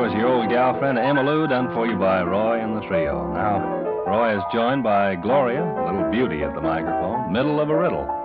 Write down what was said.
was your old gal friend, Emma Lou, done for you by Roy and the trio. Now, Roy is joined by Gloria, little beauty at the microphone, middle of a riddle.